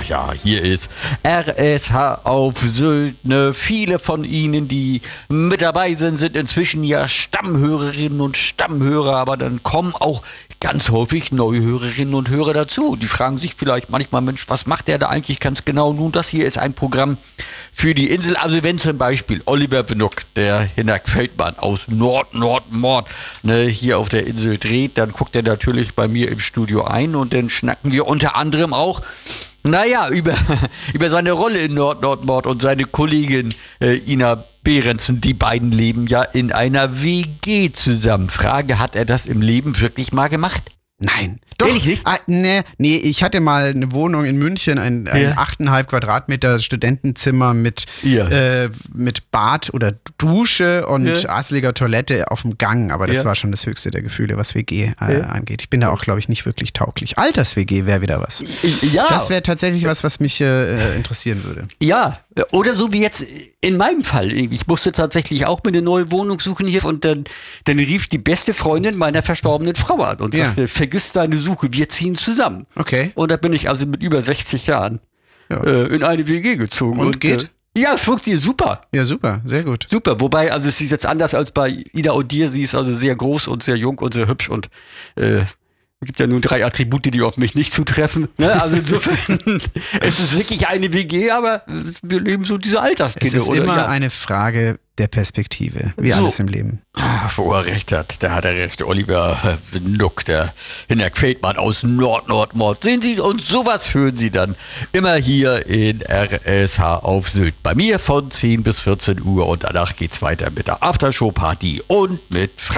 ja, hier ist RSH auf Sylt. Viele von Ihnen, die mit dabei sind, sind inzwischen ja Stammhörerinnen und Stammhörer, aber dann kommen auch ganz häufig neue Hörerinnen und Hörer dazu. Die fragen sich vielleicht manchmal, Mensch, was macht der da eigentlich ganz genau? Nun, das hier ist ein Programm für die Insel. Also wenn zum Beispiel Oliver Wnuck, der Hinnerk Feldmann aus Nord-Mord, hier auf der Insel dreht, dann guckt er natürlich bei mir im Studio ein und dann schnacken wir unter anderem auch über seine Rolle in Nord-Mord und seine Kollegin Ina Behrensen. Die beiden leben ja in einer WG zusammen. Frage, hat er das im Leben wirklich mal gemacht? Nein. Doch. Ehrlich nicht? Nee, ich hatte mal eine Wohnung in München, ein 8,5 Quadratmeter Studentenzimmer mit Bad oder Dusche und asseliger Toilette auf dem Gang. Aber das war schon das höchste der Gefühle, was WG angeht. Ich bin da auch, glaube ich, nicht wirklich tauglich. Alters-WG wäre wieder was. Ja. Das wäre tatsächlich was mich interessieren würde. Ja, oder so wie jetzt in meinem Fall. Ich musste tatsächlich auch mir eine neue Wohnung suchen hier und dann rief die beste Freundin meiner verstorbenen Frau an und sagte, vergiss deine Suche, wir ziehen zusammen. Okay. Und da bin ich also mit über 60 Jahren in eine WG gezogen. Und geht? Ja, es funktioniert super. Ja, super, sehr gut. Super, wobei, also es ist jetzt anders als bei Ida und dir. Sie ist also sehr groß und sehr jung und sehr hübsch und es gibt ja nun 3 Attribute, die auf mich nicht zutreffen. Ne? Also insofern, es ist wirklich eine WG, aber wir leben so diese Alterskinder. Es ist immer eine Frage der Perspektive, wie alles im Leben. Wo er recht hat, da hat er recht. Oliver Wnuck, der Hinnerk Feldmann aus Nord-Mord. Sehen Sie, und sowas hören Sie dann immer hier in RSH auf Sylt. Bei mir von 10 bis 14 Uhr und danach geht's weiter mit der Aftershow-Party und mit